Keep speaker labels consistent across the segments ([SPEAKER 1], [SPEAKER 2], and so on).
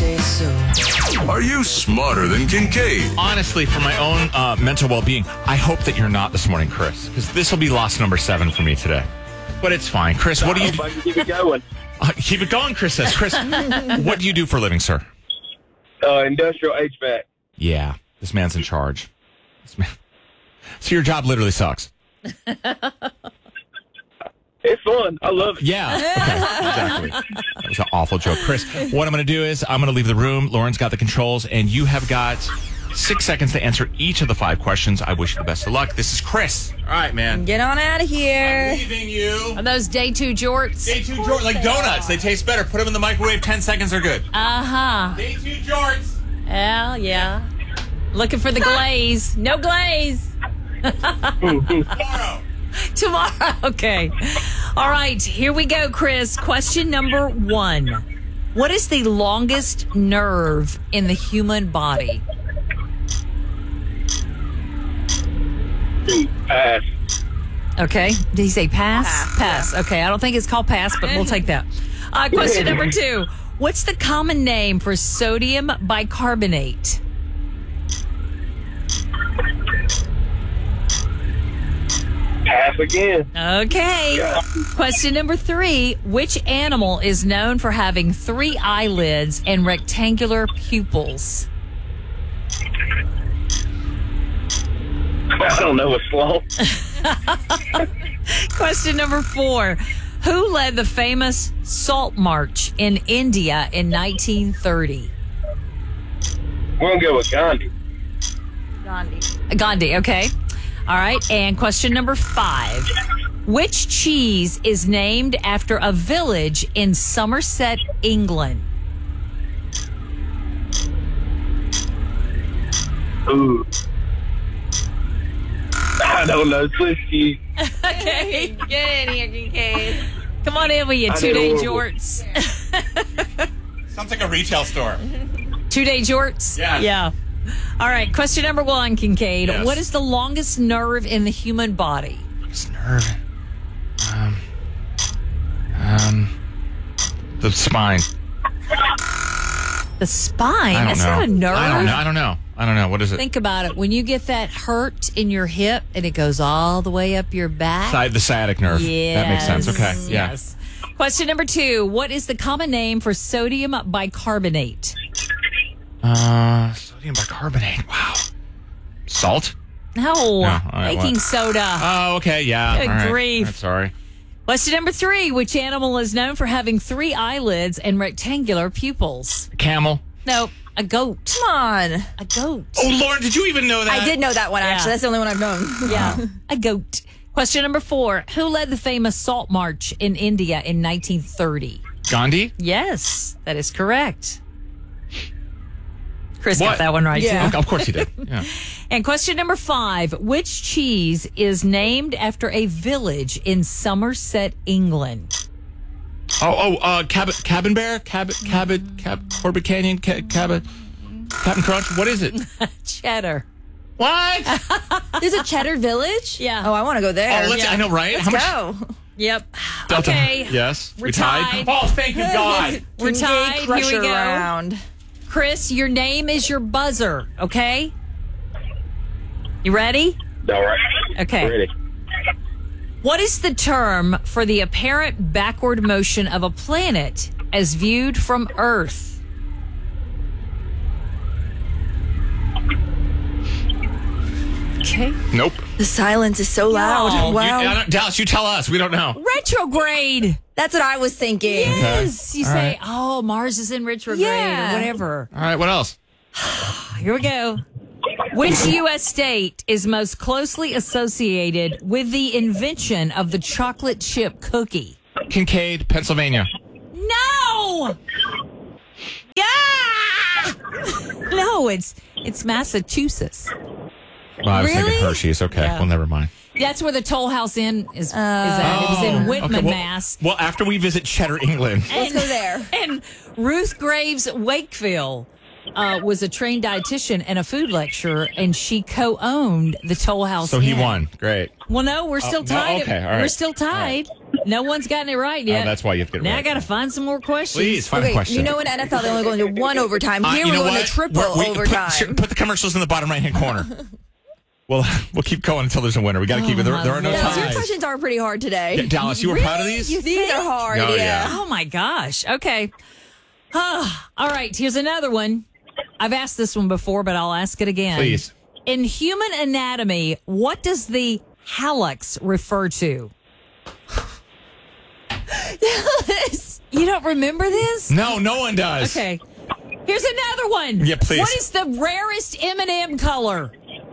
[SPEAKER 1] say so.
[SPEAKER 2] Are you smarter than Kincaid?
[SPEAKER 3] Honestly, for my own mental well-being, I hope that you're not this morning, Chris, because this will be loss number 7 for me today. But it's fine. Chris, what do you do?
[SPEAKER 4] I can keep it going.
[SPEAKER 3] Keep it going, Chris says. Chris, what do you do for a living, sir?
[SPEAKER 4] Industrial HVAC.
[SPEAKER 3] Yeah, this man's in charge. So your job literally sucks.
[SPEAKER 4] It's fun. I love it.
[SPEAKER 3] Yeah, okay, exactly. That was an awful joke. Chris, what I'm going to do is I'm going to leave the room. Lauren's got the controls, and you have got 6 seconds to answer each of the 5 questions. I wish you the best of luck. This is Chris. All right, man.
[SPEAKER 5] Get on out of here.
[SPEAKER 3] I'm leaving you.
[SPEAKER 6] Are those day 2 jorts?
[SPEAKER 3] Day 2 jorts, like donuts. They taste better. Put them in the microwave. 10 seconds, they're good.
[SPEAKER 6] Uh-huh.
[SPEAKER 3] Day 2 jorts.
[SPEAKER 6] Well, yeah. Looking for the glaze. No glaze. Tomorrow. Okay. All right. Here we go, Chris. Question number 1. What is the longest nerve in the human body?
[SPEAKER 4] Pass.
[SPEAKER 6] Okay. Did he say pass? Pass. Okay. I don't think it's called pass, but we'll take that. Question number 2. What's the common name for sodium bicarbonate?
[SPEAKER 4] Pass again.
[SPEAKER 6] Okay.
[SPEAKER 4] Yeah.
[SPEAKER 6] Question number 3. Which animal is known for having 3 eyelids and rectangular pupils?
[SPEAKER 4] I don't know. A sloth.
[SPEAKER 6] Question number 4. Who led the famous Salt March in India in 1930?
[SPEAKER 4] We're going to go with Gandhi.
[SPEAKER 6] Gandhi, okay. All right. And question number 5. Which cheese is named after a village in Somerset, England?
[SPEAKER 4] Ooh. I don't know. Swiss cheese.
[SPEAKER 6] Okay. Get in here, Kincaid. Come on in with you,
[SPEAKER 4] I did
[SPEAKER 6] 2-day
[SPEAKER 4] horrible.
[SPEAKER 6] jorts.
[SPEAKER 3] Sounds like a retail store.
[SPEAKER 6] 2-day jorts?
[SPEAKER 3] Yes.
[SPEAKER 6] Yeah. All right. Question number 1, Kincaid.
[SPEAKER 3] Yes.
[SPEAKER 6] What is the longest nerve in the human body?
[SPEAKER 3] It's nerve. The spine.
[SPEAKER 6] The spine?
[SPEAKER 3] I don't
[SPEAKER 6] That's
[SPEAKER 3] know.
[SPEAKER 6] not a nerve.
[SPEAKER 3] I don't know. What is it?
[SPEAKER 6] Think about it. When you get that hurt in your hip and it goes all the way up your back.
[SPEAKER 3] The sciatic nerve.
[SPEAKER 6] Yes.
[SPEAKER 3] That makes sense. Okay. Yeah.
[SPEAKER 6] Yes. Question number 2. What is the common name for sodium bicarbonate?
[SPEAKER 3] Sodium bicarbonate. Wow. Salt?
[SPEAKER 6] No.
[SPEAKER 3] All right,
[SPEAKER 6] Baking
[SPEAKER 3] what?
[SPEAKER 6] soda.
[SPEAKER 3] Oh, okay. Yeah.
[SPEAKER 6] Good
[SPEAKER 3] all right.
[SPEAKER 6] grief.
[SPEAKER 3] I'm sorry.
[SPEAKER 6] Question number 3. Which animal is known for having 3 eyelids and rectangular pupils?
[SPEAKER 3] Camel.
[SPEAKER 6] No, a goat.
[SPEAKER 5] Come on.
[SPEAKER 6] A goat.
[SPEAKER 3] Oh, Lauren, did you even know that?
[SPEAKER 5] I did know that one, actually.
[SPEAKER 6] Yeah.
[SPEAKER 5] That's the only one I've known.
[SPEAKER 6] Yeah, a goat. Question number 4. Who led the famous Salt March in India in 1930?
[SPEAKER 3] Gandhi?
[SPEAKER 6] Yes, that is correct. Chris
[SPEAKER 3] What?
[SPEAKER 6] got that one right,
[SPEAKER 5] Yeah.
[SPEAKER 6] too.
[SPEAKER 3] Of course he did. Yeah.
[SPEAKER 6] And question number 5. Which cheese is named after a village in Somerset, England?
[SPEAKER 3] Cabin Bear? Corbett Canyon? Captain Crunch? What is it?
[SPEAKER 6] Cheddar.
[SPEAKER 3] What?
[SPEAKER 5] There's a Cheddar Village?
[SPEAKER 6] Yeah.
[SPEAKER 5] Oh, I want to go there.
[SPEAKER 3] I know, right?
[SPEAKER 5] Let's go.
[SPEAKER 6] Yep.
[SPEAKER 3] Delta.
[SPEAKER 6] Okay.
[SPEAKER 3] Yes.
[SPEAKER 6] We're
[SPEAKER 3] We tied?
[SPEAKER 6] tied.
[SPEAKER 3] Oh, thank you, God.
[SPEAKER 6] We're
[SPEAKER 5] Kincaid
[SPEAKER 6] tied. Here
[SPEAKER 5] Crusher
[SPEAKER 6] we go.
[SPEAKER 5] round.
[SPEAKER 6] Chris, your name is your buzzer, okay? You ready?
[SPEAKER 4] All right.
[SPEAKER 6] Okay.
[SPEAKER 4] Ready.
[SPEAKER 6] What is the term for the apparent backward motion of a planet as viewed from Earth? Okay.
[SPEAKER 3] Nope.
[SPEAKER 5] The silence is so loud.
[SPEAKER 6] No.
[SPEAKER 5] Wow.
[SPEAKER 3] Dallas, you tell us. We don't know.
[SPEAKER 6] Retrograde.
[SPEAKER 5] That's what I was thinking.
[SPEAKER 6] Yes. You
[SPEAKER 3] All
[SPEAKER 6] say,
[SPEAKER 3] right.
[SPEAKER 6] oh, Mars is in retrograde
[SPEAKER 5] Yeah.
[SPEAKER 6] or whatever.
[SPEAKER 3] All right, what else?
[SPEAKER 6] Here we go. Which U.S. state is most closely associated with the invention of the chocolate chip cookie?
[SPEAKER 3] Kincaid, Pennsylvania.
[SPEAKER 6] No! Yeah! No, it's Massachusetts.
[SPEAKER 3] Well, I was
[SPEAKER 5] Really?
[SPEAKER 3] thinking Hershey's. Okay,
[SPEAKER 6] Yeah.
[SPEAKER 3] well, never mind.
[SPEAKER 6] That's where the Toll House Inn is at. It was in Whitman,
[SPEAKER 3] Okay, well,
[SPEAKER 6] Mass.
[SPEAKER 3] Well, after we visit Cheddar, England.
[SPEAKER 5] Let's go there.
[SPEAKER 6] And Ruth Graves Wakefield was a trained dietitian and a food lecturer, and she co-owned the Toll House
[SPEAKER 3] So he
[SPEAKER 6] Inn.
[SPEAKER 3] won. Great.
[SPEAKER 6] Well, no, we're still
[SPEAKER 3] no,
[SPEAKER 6] tied.
[SPEAKER 3] okay, all right.
[SPEAKER 6] We're still tied. No one's gotten it right yet.
[SPEAKER 3] Oh, that's why you have to get it
[SPEAKER 6] now
[SPEAKER 3] right.
[SPEAKER 6] I got to find some more questions.
[SPEAKER 3] Please find a
[SPEAKER 5] Okay,
[SPEAKER 3] question.
[SPEAKER 5] you know in NFL they only go into one overtime. Here
[SPEAKER 3] you
[SPEAKER 5] we're
[SPEAKER 3] know
[SPEAKER 5] going
[SPEAKER 3] what?
[SPEAKER 5] to triple overtime.
[SPEAKER 3] Put the commercials in the bottom right-hand corner. We'll keep going until there's a winner. We got to keep it. There are no
[SPEAKER 5] Dallas, your
[SPEAKER 3] ties.
[SPEAKER 5] questions are pretty hard today.
[SPEAKER 3] Dallas, you were proud of these?
[SPEAKER 5] These are hard.
[SPEAKER 3] Oh, yeah.
[SPEAKER 6] Oh my gosh. Okay. All right. Here's another one. I've asked this one before, but I'll ask it again.
[SPEAKER 3] Please.
[SPEAKER 6] In human anatomy, what does the hallux refer to? You don't remember this?
[SPEAKER 3] No one does.
[SPEAKER 6] Okay. Here's another one.
[SPEAKER 3] Yeah, please.
[SPEAKER 6] What is the rarest M&M color?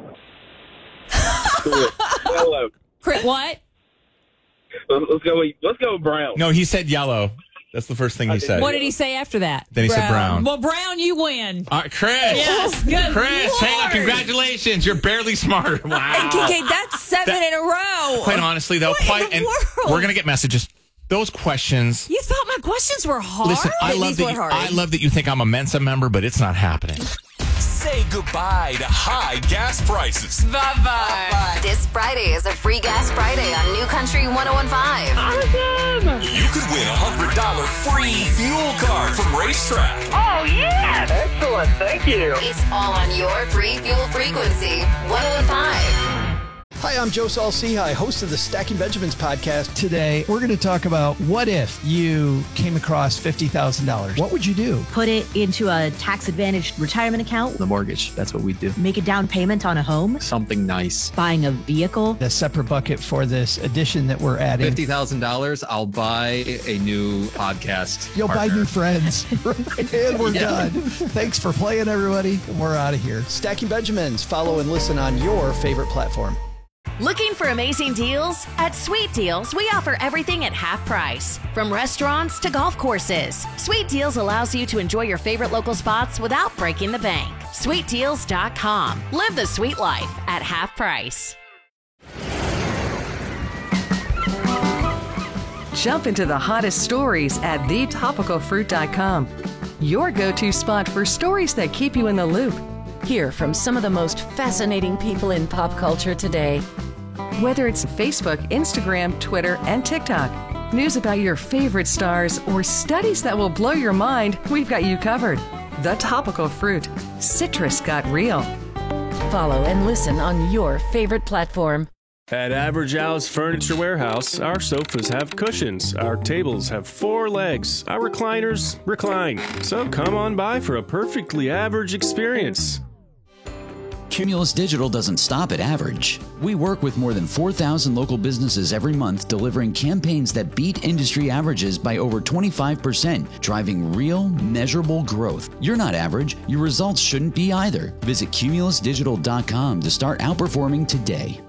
[SPEAKER 4] Yellow.
[SPEAKER 6] What?
[SPEAKER 4] Let's go with brown.
[SPEAKER 3] No, he said yellow. That's the first thing he said.
[SPEAKER 6] What did he say after that?
[SPEAKER 3] Then he said brown.
[SPEAKER 6] Well, Brown, you win.
[SPEAKER 3] All right, Chris.
[SPEAKER 6] Yes, good
[SPEAKER 3] Chris, hang on.
[SPEAKER 6] Lord.
[SPEAKER 3] Congratulations. You're barely smarter. Wow.
[SPEAKER 5] Okay, that's 7 in a row.
[SPEAKER 3] Quite honestly, though,
[SPEAKER 6] What in the world?
[SPEAKER 3] we're going to get messages. Those questions.
[SPEAKER 6] You thought my questions were hard?
[SPEAKER 3] Listen, I
[SPEAKER 5] These
[SPEAKER 3] love
[SPEAKER 5] were
[SPEAKER 3] that.
[SPEAKER 5] hard.
[SPEAKER 3] I love that you think I'm a Mensa member, but it's not happening.
[SPEAKER 2] Say goodbye to high gas prices.
[SPEAKER 1] Bye-bye. This Friday is a free gas Friday on New Country 101.5.
[SPEAKER 2] You could win a $100 free fuel card from Racetrack.
[SPEAKER 4] Oh, yeah. Excellent. Thank you.
[SPEAKER 1] It's all on your free fuel frequency, 101.5.
[SPEAKER 7] Hi, I'm Joe Saul-Sehy, host of the Stacking Benjamins podcast. Today, we're going to talk about what if you came across $50,000. What would you do?
[SPEAKER 8] Put it into a tax-advantaged retirement account,
[SPEAKER 9] The mortgage, that's what we do.
[SPEAKER 8] make a down payment on a home,
[SPEAKER 9] Something nice.
[SPEAKER 8] buying a vehicle.
[SPEAKER 7] A separate bucket for this addition that we're adding.
[SPEAKER 9] $50,000, I'll buy a new podcast.
[SPEAKER 7] You'll buy
[SPEAKER 9] partner.
[SPEAKER 7] new friends. And we're done. Thanks for playing, everybody. We're out of here. Stacking Benjamins. Follow and listen on your favorite platform.
[SPEAKER 10] Looking for amazing deals? At Sweet Deals, we offer everything at half price. From restaurants to golf courses, Sweet Deals allows you to enjoy your favorite local spots without breaking the bank. SweetDeals.com. Live the sweet life at half price.
[SPEAKER 11] Jump into the hottest stories at thetopicalfruit.com. Your go-to spot for stories that keep you in the loop.
[SPEAKER 12] Hear from some of the most fascinating people in pop culture today.
[SPEAKER 11] Whether it's Facebook, Instagram, Twitter, and TikTok, news about your favorite stars, or studies that will blow your mind, we've got you covered. The Topical Fruit. Citrus got real.
[SPEAKER 12] Follow and listen on your favorite platform.
[SPEAKER 13] At Average Al's Furniture Warehouse, our sofas have cushions, our tables have 4 legs, our recliners recline. So come on by for a perfectly average experience.
[SPEAKER 14] Cumulus Digital doesn't stop at average. We work with more than 4,000 local businesses every month, delivering campaigns that beat industry averages by over 25%, driving real, measurable growth. You're not average. Your results shouldn't be either. Visit cumulusdigital.com to start outperforming today.